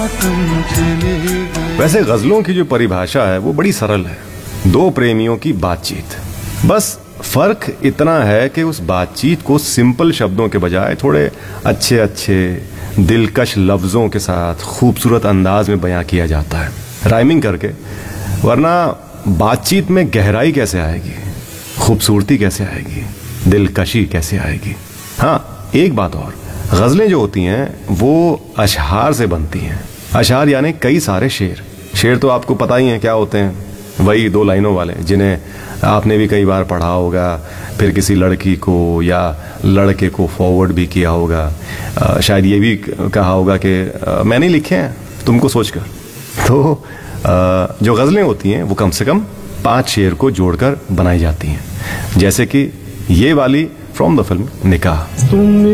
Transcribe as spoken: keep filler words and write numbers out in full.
वैसे गजलों की जो परिभाषा है वो बड़ी सरल है, दो प्रेमियों की बातचीत। बस फर्क इतना है कि उस बातचीत को सिंपल शब्दों के बजाय थोड़े अच्छे अच्छे दिलकश लफ्जों के साथ खूबसूरत अंदाज में बयां किया जाता है, राइमिंग करके। वरना बातचीत में गहराई कैसे आएगी, खूबसूरती कैसे आएगी, दिलकशी कैसे आएगी। हाँ, एक बात और, गजलें जो होती हैं वो अशहार से बनती हैं। अशहार यानी कई सारे शेर। शेर तो आपको पता ही है क्या होते हैं, वही दो लाइनों वाले जिन्हें आपने भी कई बार पढ़ा होगा, फिर किसी लड़की को या लड़के को फॉरवर्ड भी किया होगा। आ, शायद ये भी कहा होगा कि आ, मैंने लिखे हैं तुमको सोचकर। तो आ, जो गजलें होती हैं वो कम से कम पांच शेर को जोड़कर बनाई जाती हैं, जैसे कि ये वाली फ्रॉम द फिल्म निकाह।